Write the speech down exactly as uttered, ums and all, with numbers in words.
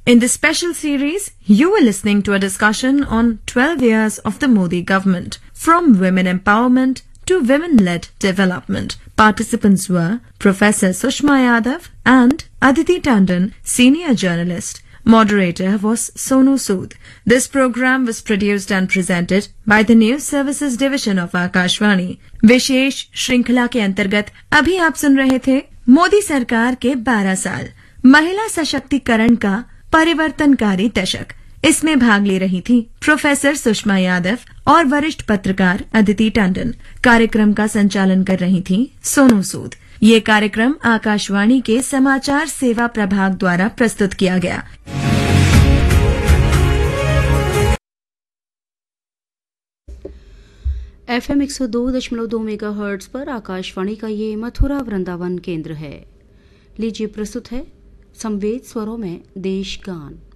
In this special series, you are listening to a discussion on twelve years of the Modi government, from women empowerment to women-led development. Participants were Professor Sushma Yadav and Aditi Tandon, senior journalist. Moderator was Sonu Sood. This program was produced and presented by the News Services Division of Akashvani. विशेष श्रृंखला के अंतर्गत अभी आप सुन रहे थे मोदी सरकार के बारह साल महिला सशक्तिकरण का परिवर्तनकारी दशक। इसमें भाग ले रही थी प्रोफेसर सुषमा यादव और वरिष्ठ पत्रकार अदिति टंडन। कार्यक्रम का संचालन कर रही थी सोनू सूद। ये कार्यक्रम आकाशवाणी के समाचार सेवा प्रभाग द्वारा प्रस्तुत किया गया। एफएम एक सौ दो दशमलव दो मेगा हर्ट्ज पर आकाशवाणी का ये मथुरा वृंदावन केंद्र है। लीजिए प्रस्तुत है संवेद स्वरों में देश गान।